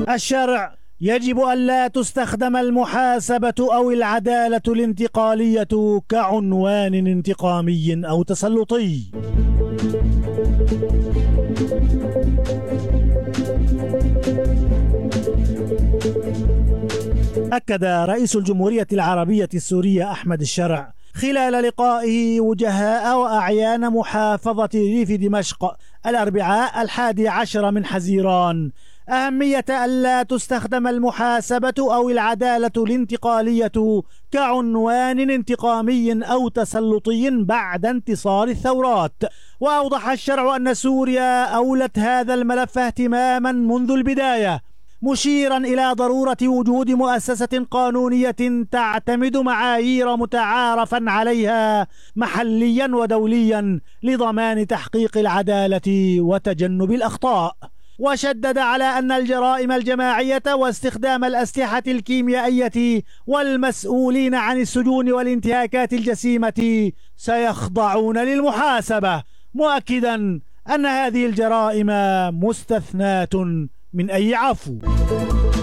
الشرع يجب ألا تستخدم المحاسبة أو العدالة الانتقالية كعنوان انتقامي أو تسلطي. أكد رئيس الجمهورية العربية السورية أحمد الشرع خلال لقائه وجهاء وأعيان محافظة ريف دمشق الأربعاء 11 من حزيران أهمية ألا تستخدم المحاسبة أو العدالة الانتقالية كعنوان انتقامي أو تسلطي بعد انتصار الثورات. وأوضح الشرع أن سوريا أولت هذا الملف اهتماما منذ البداية، مشيرا إلى ضرورة وجود مؤسسة قانونية تعتمد معايير متعارفا عليها محليا ودوليا لضمان تحقيق العدالة وتجنب الأخطاء. وشدد على أن الجرائم الجماعية واستخدام الأسلحة الكيميائية والمسؤولين عن السجون والانتهاكات الجسيمة سيخضعون للمحاسبة، مؤكدا أن هذه الجرائم مستثناة من أي عفو.